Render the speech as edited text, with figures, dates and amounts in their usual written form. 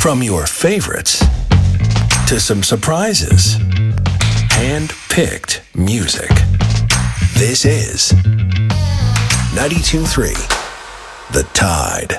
From your favorites to some surprises. Hand-picked music. This is 92.3 The Tide.